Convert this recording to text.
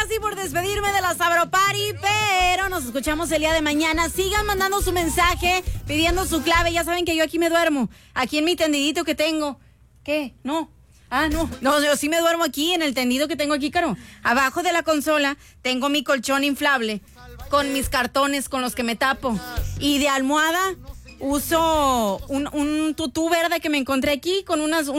casi por despedirme de la Sabro Party, pero nos escuchamos el día de mañana. Sigan mandando su mensaje, pidiendo su clave. Ya saben que yo aquí me duermo, aquí en mi tendidito que tengo. ¿Qué? No. No, yo sí me duermo aquí en el tendido que tengo aquí, Caro. Abajo de la consola tengo mi colchón inflable con mis cartones con los que me tapo. Y de almohada uso un tutú verde que me encontré aquí con unas